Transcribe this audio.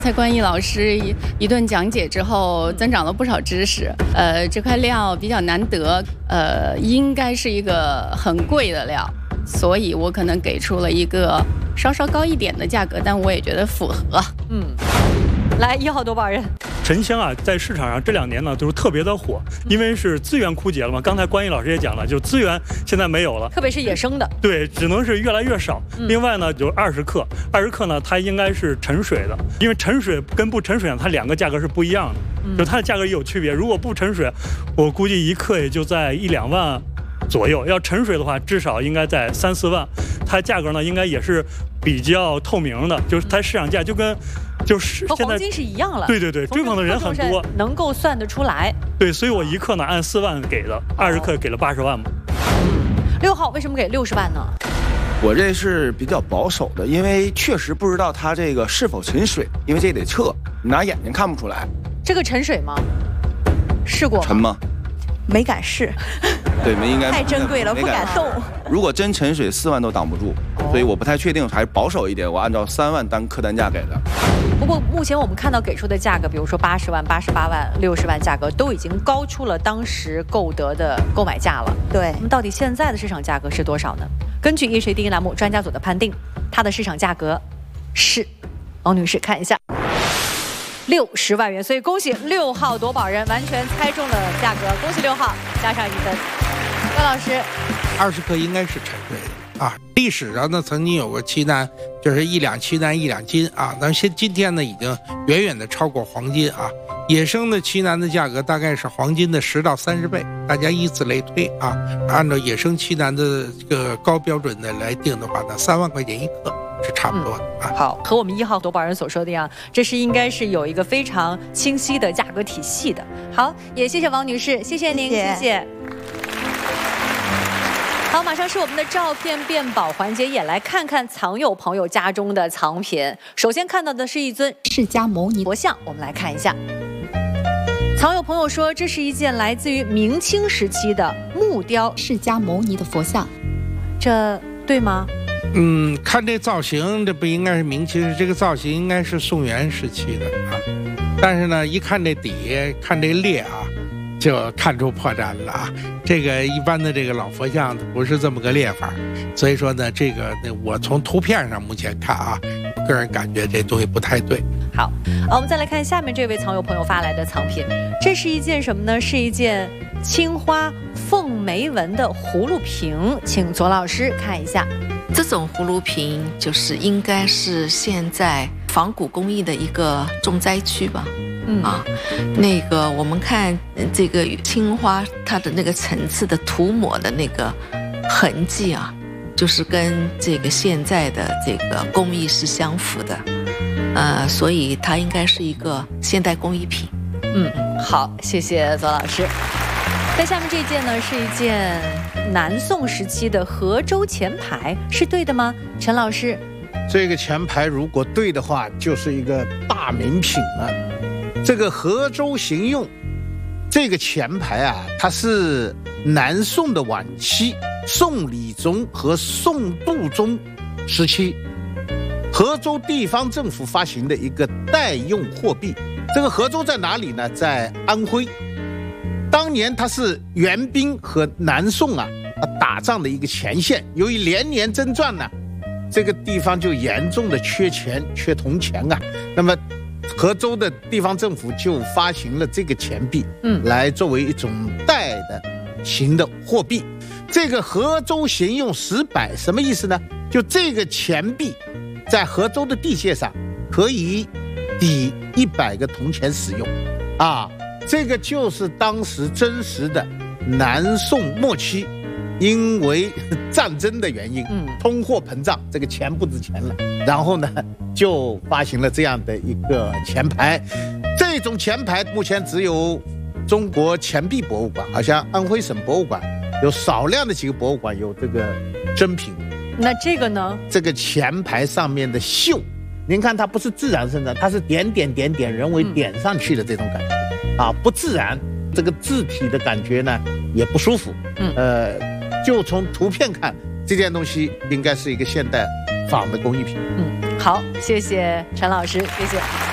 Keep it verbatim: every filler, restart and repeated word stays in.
蔡冠毅老师一一顿讲解之后，增长了不少知识。呃，这块料比较难得，呃，应该是一个很贵的料，所以我可能给出了一个稍稍高一点的价格，但我也觉得符合。 嗯，来一号夺宝人。 沉香啊，在市场上这两年呢都是特别的火，因为是资源枯竭了嘛。刚才关毅老师也讲了，就资源现在没有了， 特别是野生的， 对，只能是越来越少。嗯、另外呢，就二十克，二十克呢，它应该是沉水的，因为沉水跟不沉水呢，它两个价格是不一样的，嗯、就它的价格也有区别。如果不沉水，我估计一克也就在一两万左右；要沉水的话，至少应该在三四万。它价格呢，应该也是比较透明的，就是它市场价就跟。就是和黄金是一样了， 对对对，追捧的人很多， 能够算得出来。 对，所以我一克呢按四万给的，二十克给了八十万嘛。 六号为什么给六十万呢？ 我这是比较保守的，因为确实不知道它这个是否沉水，因为这得测，拿眼睛看不出来。 这个沉水吗？试过吗？ 沉吗？ 没敢试。 对，没应该太珍贵了，不敢动。 如果真沉水，四万都挡不住，所以我不太确定，还是保守一点，我按照三万单客单价给的。 不过目前我们看到给出的价格，比如说八十万、八十八万、六十万价格，都已经高出了当时购得的购买价了。 对， 那么到底现在的市场价格是多少呢？根据一水第一栏目专家组的判定，它的市场价格是，王女士看一下。六十万元，所以恭喜六号夺宝人完全猜中了价格，恭喜六号，加上一分。关老师， 二十克应该是沉水的啊。历史上呢，曾经有过期丹，就是一两期丹一两斤啊，但是今天呢，已经远远的超过黄金啊。野生的奇楠的价格大概是黄金的十到三十倍，大家以此类推啊。按照野生奇楠的这个高标准的来定的话呢，三万块钱一克。是差不多的、嗯、啊。 好，和我们一号夺宝人所说的一样，这是应该是有一个非常清晰的价格体系的。好，也谢谢王女士，谢谢您，谢谢。谢谢好，马上是我们的照片辨宝环节，也来看看藏友朋友家中的藏品。首先看到的是一尊释迦牟尼佛像，我们来看一下。藏友朋友说，这是一件来自于明清时期的木雕释迦牟尼的佛像，这对吗？ 嗯，看这造型，这不应该是明清，这个造型应该是宋元时期的啊。但是呢，一看这底，看这裂啊，就看出破绽了啊。这个一般的这个老佛像不是这么个裂法，所以说呢，这个我从图片上目前看啊，我个人感觉这东西不太对。 好，好，我们再来看下面这位藏友朋友发来的藏品，这是一件什么呢？是一件青花凤眉纹的葫芦瓶，请左老师看一下。 这种葫芦瓶就是应该是现在仿古工艺的一个重灾区吧。嗯啊，那个我们看这个青花它的那个层次的涂抹的那个痕迹啊，就是跟这个现在的这个工艺是相符的，呃，所以它应该是一个现代工艺品。 嗯，好，谢谢左老师。在下面这件呢，是一件南宋时期的河州钱牌，是对的吗？陈老师， 这个钱牌如果对的话，就是一个大名品了。这个河州行用这个钱牌啊，它是南宋的晚期，宋理宗和宋度宗时期，河州地方政府发行的一个代用货币。这个河州在哪里呢？在安徽。当年它是元兵和南宋啊打仗的一个前线，由于连年征战呢，这个地方就严重的缺钱，缺铜钱啊。那么河州的地方政府就发行了这个钱币，嗯，来作为一种代的型的货币。这个河州行用十百什么意思呢？就这个钱币在河州的地界上可以抵一百个铜钱使用啊。这个就是当时真实的南宋末期，因为战争的原因，嗯，通货膨胀，这个钱不值钱了，然后呢，就发行了这样的一个钱牌。这种钱牌目前只有中国钱币博物馆，好像安徽省博物馆有少量的几个博物馆有这个真品。 那这个呢？ 这个钱牌上面的绣，您看它不是自然生长，它是点点点点人为点上去的这种感觉。嗯啊，不自然，这个字体的感觉呢也不舒服。嗯，呃，就从图片看，这件东西应该是一个现代仿的工艺品。 嗯，好，谢谢陈老师，谢谢。